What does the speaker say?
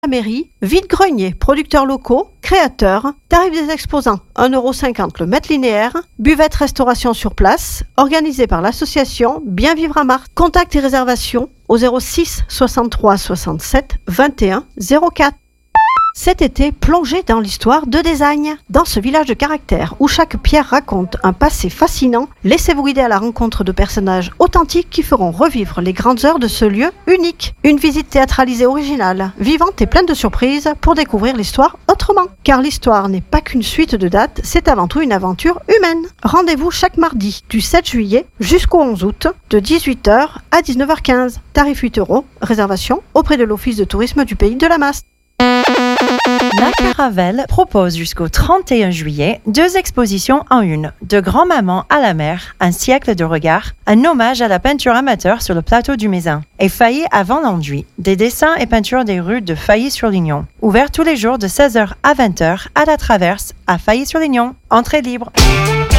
La mairie, vide-grenier, producteurs locaux, créateurs, tarifs des exposants 1,50€ le mètre linéaire, buvette restauration sur place, organisée par l'association Bien Vivre à Marthe. Contact et réservation au 06 63 67 21 04. Cet été, plongez dans l'histoire de Désagne. Dans ce village de caractère où chaque pierre raconte un passé fascinant, laissez-vous guider à la rencontre de personnages authentiques qui feront revivre les grandes heures de ce lieu unique. Une visite théâtralisée originale, vivante et pleine de surprises pour découvrir l'histoire autrement. Car l'histoire n'est pas qu'une suite de dates, c'est avant tout une aventure humaine. Rendez-vous chaque mardi du 7 juillet jusqu'au 11 août de 18h à 19h15. Tarif 8€, réservation auprès de l'Office de tourisme du Pays de la Masse. La Caravelle propose jusqu'au 31 juillet 2 expositions en une. De Grand-Maman à la mer, un siècle de regard, un hommage à la peinture amateur sur le plateau du Mézin. Et Faillé à Vendangui, des dessins et peintures des rues de Faillé-sur-Lignon. Ouvert tous les jours de 16h à 20h à la Traverse à Faillé-sur-Lignon. Entrée libre.